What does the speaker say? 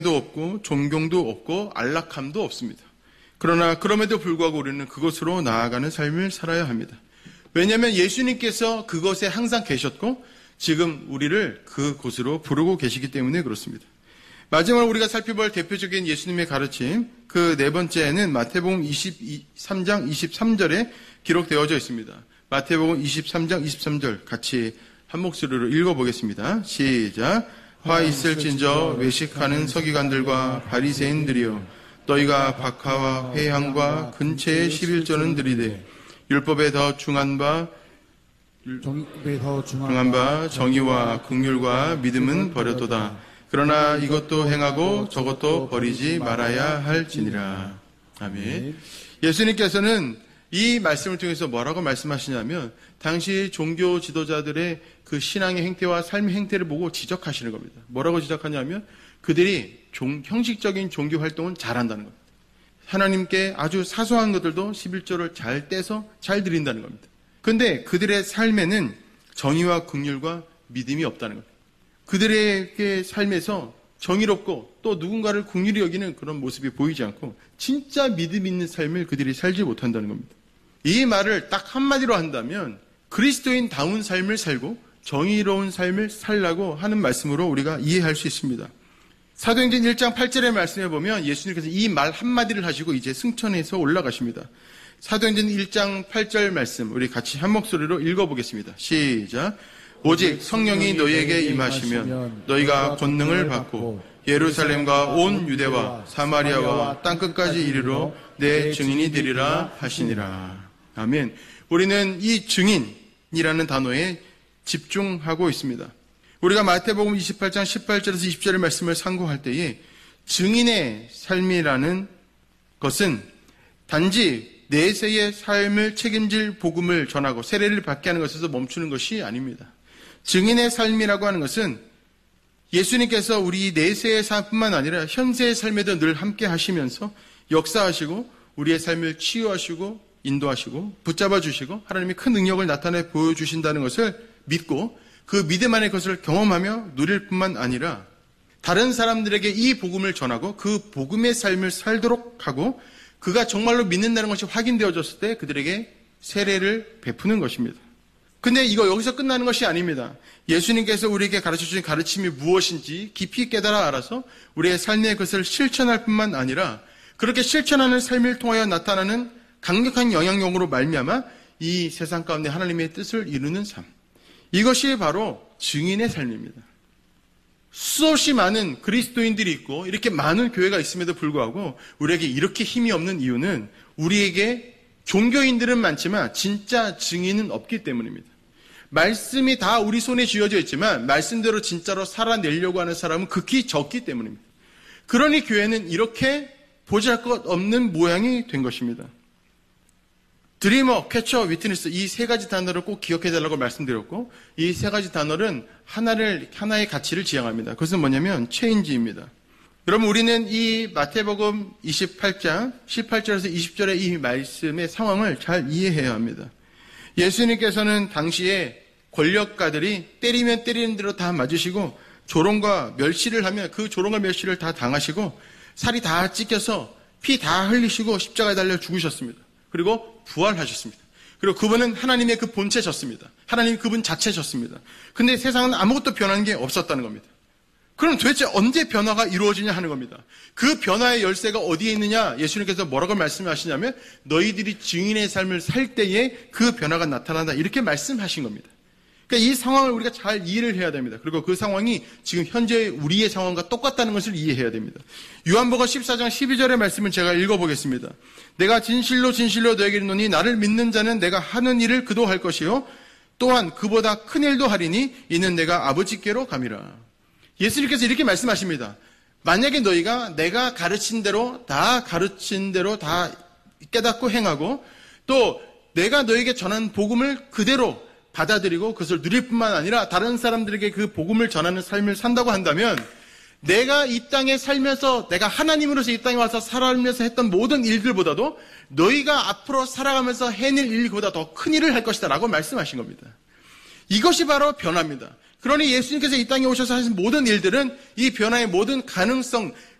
없고 존경도 없고 안락함도 없습니다. 그러나 그럼에도 불구하고 우리는 그곳으로 나아가는 삶을 살아야 합니다. 왜냐하면 예수님께서 그곳에 항상 계셨고 지금 우리를 그곳으로 부르고 계시기 때문에 그렇습니다. 마지막으로 우리가 살펴볼 대표적인 예수님의 가르침, 그 네 번째는 마태복음 23장 23절에 기록되어져 있습니다. 마태복음 23장 23절 같이 한 목소리로 읽어보겠습니다. 시작. 화 있을진저 외식하는 서기관들과 바리새인들이여, 너희가 박하와 회향과 근처의 11조는 드리되 율법에 더 중한 바 정의와 긍휼과 믿음은 버렸도다. 그러나 이것도 행하고 저것도 버리지 말아야 할지니라. 아멘. 예수님께서는 이 말씀을 통해서 뭐라고 말씀하시냐면 당시 종교 지도자들의 그 신앙의 행태와 삶의 행태를 보고 지적하시는 겁니다. 뭐라고 지적하냐면 그들이 형식적인 종교 활동은 잘한다는 겁니다. 하나님께 아주 사소한 것들도 11조를 잘 떼서 잘 드린다는 겁니다. 그런데 그들의 삶에는 정의와 긍휼과 믿음이 없다는 겁니다. 그들의 삶에서 정의롭고 또 누군가를 긍휼히 여기는 그런 모습이 보이지 않고 진짜 믿음 있는 삶을 그들이 살지 못한다는 겁니다. 이 말을 딱 한마디로 한다면 그리스도인다운 삶을 살고 정의로운 삶을 살라고 하는 말씀으로 우리가 이해할 수 있습니다. 사도행전 1장 8절의 말씀에 보면 예수님께서 이 말 한마디를 하시고 이제 승천해서 올라가십니다. 사도행전 1장 8절 말씀 우리 같이 한 목소리로 읽어보겠습니다. 시작. 오직 성령이 너희에게 임하시면 너희가 권능을 받고 예루살렘과 온 유대와 사마리아와 땅끝까지 이르러 내 증인이 되리라 하시니라. 아멘. 우리는 이 증인이라는 단어에 집중하고 있습니다. 우리가 마태복음 28장 18절에서 20절의 말씀을 상고할 때에 증인의 삶이라는 것은 단지 내세의 삶을 책임질 복음을 전하고 세례를 받게 하는 것에서 멈추는 것이 아닙니다. 증인의 삶이라고 하는 것은 예수님께서 우리 내세의 삶뿐만 아니라 현세의 삶에도 늘 함께 하시면서 역사하시고 우리의 삶을 치유하시고 인도하시고 붙잡아 주시고 하나님이 큰 능력을 나타내 보여주신다는 것을 믿고 그 믿음 안의 것을 경험하며 누릴 뿐만 아니라 다른 사람들에게 이 복음을 전하고 그 복음의 삶을 살도록 하고 그가 정말로 믿는다는 것이 확인되어졌을 때 그들에게 세례를 베푸는 것입니다. 근데 이거 여기서 끝나는 것이 아닙니다. 예수님께서 우리에게 가르쳐주신 가르침이 무엇인지 깊이 깨달아 알아서 우리의 삶의 것을 실천할 뿐만 아니라 그렇게 실천하는 삶을 통하여 나타나는 강력한 영향력으로 말미암아 이 세상 가운데 하나님의 뜻을 이루는 삶. 이것이 바로 증인의 삶입니다. 수없이 많은 그리스도인들이 있고 이렇게 많은 교회가 있음에도 불구하고 우리에게 이렇게 힘이 없는 이유는 우리에게 종교인들은 많지만 진짜 증인은 없기 때문입니다. 말씀이 다 우리 손에 쥐어져 있지만 말씀대로 진짜로 살아내려고 하는 사람은 극히 적기 때문입니다. 그러니 교회는 이렇게 보잘것없는 모양이 된 것입니다. 드리머, 캐처, 위트니스 이 세 가지 단어를 꼭 기억해달라고 말씀드렸고 이 세 가지 단어는 하나의 가치를 지향합니다. 그것은 뭐냐면 체인지입니다. 여러분 우리는 이 마태복음 28장 18절에서 20절의 이 말씀의 상황을 잘 이해해야 합니다. 예수님께서는 당시에 권력가들이 때리면 때리는 대로 다 맞으시고 조롱과 멸시를 하면 그 조롱과 멸시를 다 당하시고 살이 다 찢겨서 피 다 흘리시고 십자가에 달려 죽으셨습니다. 그리고 부활하셨습니다. 그리고 그분은 하나님의 그 본체셨습니다. 하나님 그분 자체셨습니다. 근데 세상은 아무것도 변한 게 없었다는 겁니다. 그럼 도대체 언제 변화가 이루어지냐 하는 겁니다. 그 변화의 열쇠가 어디에 있느냐? 예수님께서 뭐라고 말씀하시냐면 너희들이 증인의 삶을 살 때에 그 변화가 나타난다. 이렇게 말씀하신 겁니다. 그러니까 이 상황을 우리가 잘 이해를 해야 됩니다. 그리고 그 상황이 지금 현재 우리의 상황과 똑같다는 것을 이해해야 됩니다. 요한복음 14장 12절의 말씀을 제가 읽어보겠습니다. 내가 진실로 진실로 너에게 이르노니 나를 믿는 자는 내가 하는 일을 그도 할 것이요 또한 그보다 큰 일도 하리니 이는 내가 아버지께로 감이라. 예수님께서 이렇게 말씀하십니다. 만약에 너희가 내가 가르친 대로 다 깨닫고 행하고 또 내가 너에게 전한 복음을 그대로 받아들이고 그것을 누릴 뿐만 아니라 다른 사람들에게 그 복음을 전하는 삶을 산다고 한다면 내가 이 땅에 살면서 내가 하나님으로서 이 땅에 와서 살아가면서 했던 모든 일들보다도 너희가 앞으로 살아가면서 해낼 일보다 더 큰 일을 할 것이다 라고 말씀하신 겁니다. 이것이 바로 변화입니다. 그러니 예수님께서 이 땅에 오셔서 하신 모든 일들은 이 변화의 모든 가능성,